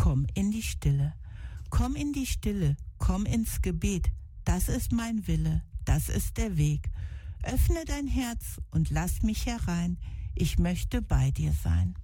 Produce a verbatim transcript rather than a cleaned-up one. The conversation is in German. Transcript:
komm in die Stille. Komm in die Stille, komm ins Gebet. Das ist mein Wille, das ist der Weg. Öffne dein Herz und lass mich herein. Ich möchte bei dir sein.